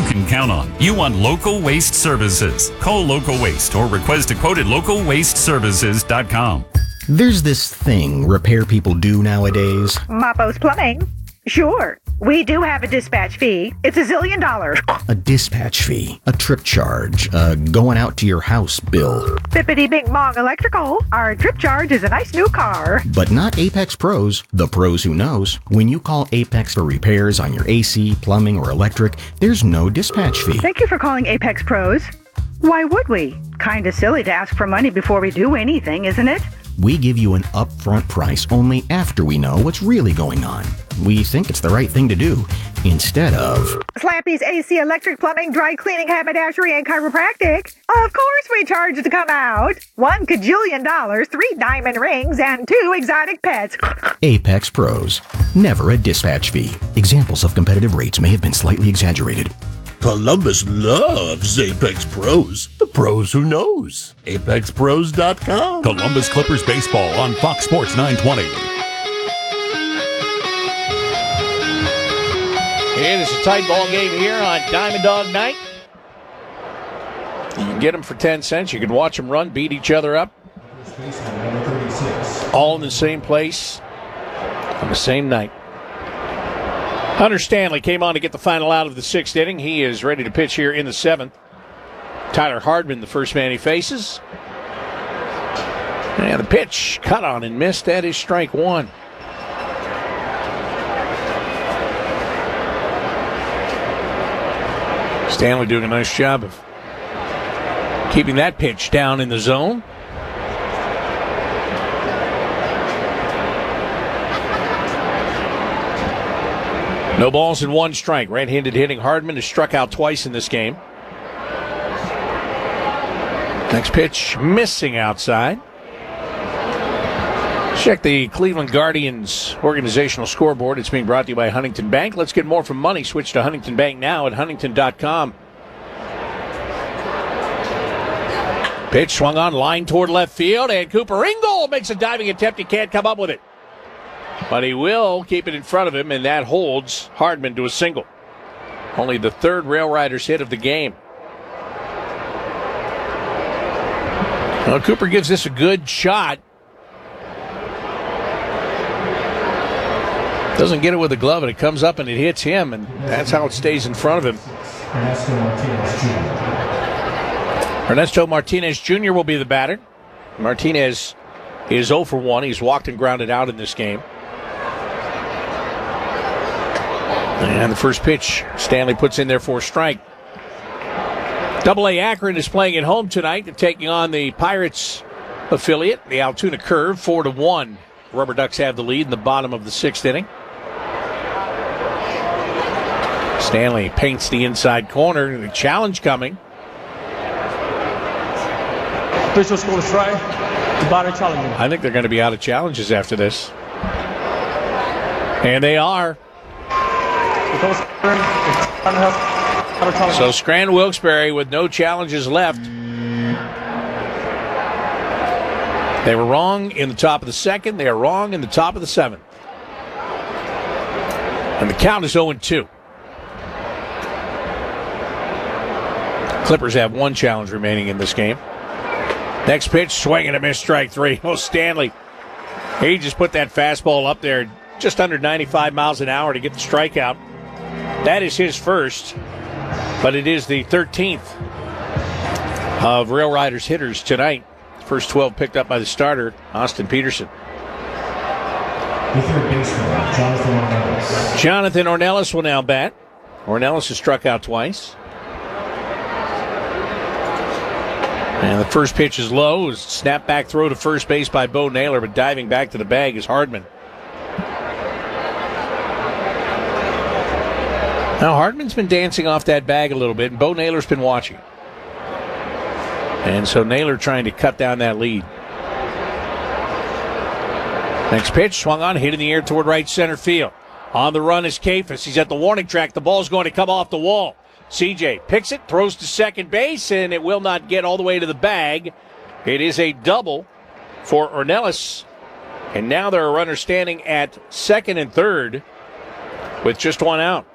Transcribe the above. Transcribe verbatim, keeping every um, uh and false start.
can count on. You want Local Waste Services. Call Local Waste or request a quote at local waste services dot com. There's this thing repair people do nowadays. Mappo's Plumbing. Sure. We do have a dispatch fee. It's a zillion dollars. A dispatch fee, a trip charge, a going out to your house bill. Bippity Bing Bong Electrical. Our trip charge is a nice new car. But not Apex Pros, the pros who knows. When you call Apex for repairs on your A C, plumbing, or electric, there's no dispatch fee. Thank you for calling Apex Pros. Why would we? Kinda silly to ask for money before we do anything, isn't it? We give you an upfront price only after we know what's really going on. We think it's the right thing to do, instead of Slappy's A C, electric, plumbing, dry cleaning, haberdashery, and chiropractic. Of course we charge to come out. One cajillion dollars, three diamond rings, and two exotic pets. Apex Pros. Never a dispatch fee. Examples of competitive rates may have been slightly exaggerated. Columbus loves Apex Pros. The pros who knows. apex pros dot com. Columbus Clippers baseball on Fox Sports nine twenty. It is a tight ball game here on Diamond Dog Night. You can get them for ten cents. You can watch them run, beat each other up. All in the same place on the same night. Hunter Stanley came on to get the final out of the sixth inning. He is ready to pitch here in the seventh. Tyler Hardman, the first man he faces. And the pitch cut on and missed. That is strike one. Stanley doing a nice job of keeping that pitch down in the zone. No balls and one strike. Right-handed hitting Hardman has struck out twice in this game. Next pitch, missing outside. Check the Cleveland Guardians organizational scoreboard. It's being brought to you by Huntington Bank. Let's get more from money. Switch to Huntington Bank now at huntington dot com. Pitch swung on, line toward left field, and Cooper Ingle makes a diving attempt. He can't come up with it. But he will keep it in front of him, and that holds Hardman to a single. Only the third Rail Riders hit of the game. Well, Cooper gives this a good shot. Doesn't get it with the glove, and it comes up and it hits him, and that's how it stays in front of him. Ernesto Martinez Junior will be the batter. Martinez is oh for one. He's walked and grounded out in this game. And the first pitch, Stanley puts in there for a strike. Double A Akron is playing at home tonight. They're taking on the Pirates affiliate, the Altoona Curve, four to one. Rubber Ducks have the lead in the bottom of the sixth inning. Stanley paints the inside corner. The challenge coming. Official score strike. The batter challenging. I think they're going to be out of challenges after this. And they are. So Scranton Wilkes-Barre with no challenges left. They were wrong in the top of the second. They are wrong in the top of the seventh. And the count is oh and two. Clippers have one challenge remaining in this game. Next pitch, swing and a miss, strike three. Oh, Stanley. He just put that fastball up there just under ninety-five miles an hour to get the strikeout. That is his first, but it is the thirteenth of Rail Riders hitters tonight. First twelve picked up by the starter, Austin Peterson. The third baseman, Jonathan Ornelas. Jonathan Ornelas will now bat. Ornelas has struck out twice. And the first pitch is low. Snap back throw to first base by Bo Naylor, but diving back to the bag is Hardman. Now, Hardman's been dancing off that bag a little bit, and Bo Naylor's been watching. And so Naylor trying to cut down that lead. Next pitch, swung on, hit in the air toward right center field. On the run is Kafis. He's at the warning track. The ball's going to come off the wall. C J picks it, throws to second base, and it will not get all the way to the bag. It is a double for Ornelas. And now there are runners standing at second and third with just one out.